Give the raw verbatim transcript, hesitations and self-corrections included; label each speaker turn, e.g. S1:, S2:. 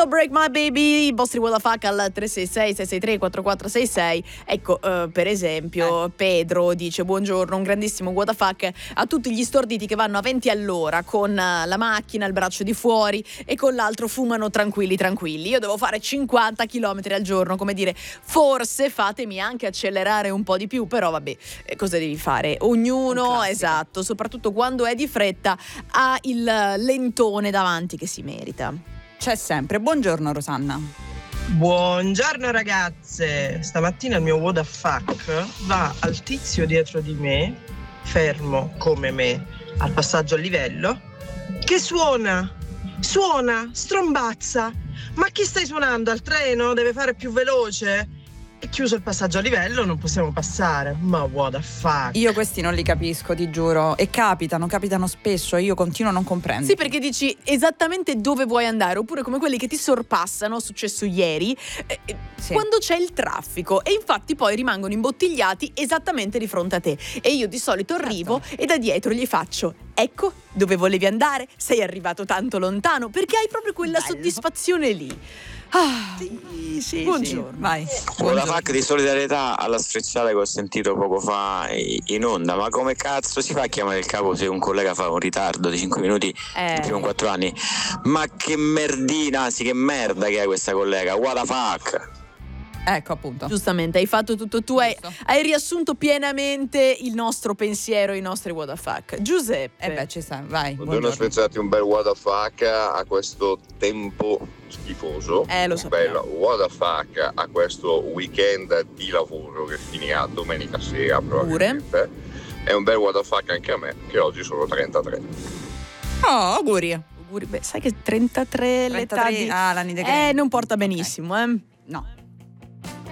S1: Don't Break My Baby, i vostri what the fuck al tre sei sei sei sei tre quattro quattro sei sei. Ecco, uh, per esempio, eh. Pedro dice: buongiorno, un grandissimo what the fuck a tutti gli storditi che vanno a venti all'ora con uh, la macchina, il braccio di fuori e con l'altro fumano tranquilli tranquilli. Io devo fare cinquanta chilometri al giorno, come dire, forse fatemi anche accelerare un po' di più, però vabbè, eh, cosa devi fare? Ognuno, esatto, soprattutto quando è di fretta, ha il lentone davanti che si merita.
S2: C'è sempre. Buongiorno Rosanna.
S3: Buongiorno ragazze, stamattina il mio what the fuck va al tizio dietro di me, fermo come me al passaggio a livello, che suona, suona, strombazza. Ma chi stai suonando? Al treno? Deve fare più veloce? È chiuso il passaggio a livello, non possiamo passare. Ma what the fuck?
S2: Io questi non li capisco, ti giuro. E capitano, capitano spesso. Io continuo a non comprendere.
S1: Sì, perché dici esattamente dove vuoi andare. Oppure come quelli che ti sorpassano, è successo ieri, eh, sì. quando c'è il traffico. E infatti poi rimangono imbottigliati esattamente di fronte a te. E io di solito arrivo certo. e da dietro gli faccio: ecco dove volevi andare, sei arrivato tanto lontano. Perché hai proprio quella Bello. soddisfazione lì. Ah,
S2: sì, sì,
S1: buongiorno.
S2: Sì, vai.
S4: Una pacca di solidarietà alla strecciata che ho sentito poco fa in onda. Ma come cazzo si fa a chiamare il capo se un collega fa un ritardo di cinque minuti
S1: eh.
S4: di primo quattro anni? Ma che merdina, anzi che merda che è questa collega, what the fuck?
S2: Ecco, appunto.
S1: Giustamente, hai fatto tutto tu, hai, hai riassunto pienamente il nostro pensiero, i nostri what the fuck. Giuseppe.
S2: Eh beh, ci sta, vai.
S5: Buongiorno, spezzati un bel what the fuck a questo tempo schifoso.
S1: Eh, lo
S5: un
S1: sappiamo.
S5: bel what the fuck a questo weekend di lavoro che finirà domenica sera probabilmente.
S1: Pure.
S5: E un bel what the fuck anche a me, che oggi sono trentatré.
S2: Oh, auguri.
S1: Auguri. Beh, sai che trentatré,
S2: trentatré
S1: l'età di...
S2: ah, l'anni di
S1: Eh, non porta benissimo, okay. eh.
S2: No.